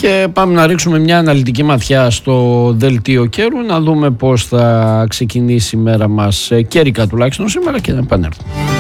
Και πάμε να ρίξουμε μια αναλυτική ματιά στο δελτίο καιρού, να δούμε πώς θα ξεκινήσει η μέρα μας, καιρικά τουλάχιστον σήμερα, και να επανέλθουμε.